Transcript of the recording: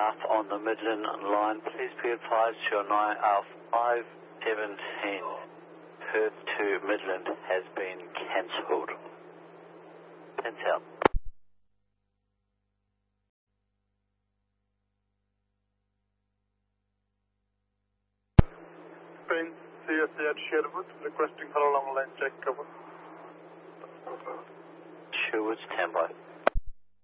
aircraft on the Midland line. Please be advised your 517 Perth to Midland has been cancelled. 10 out. Spain CSA at Sherwood, requesting for a long line check cover. Sherwood, standby.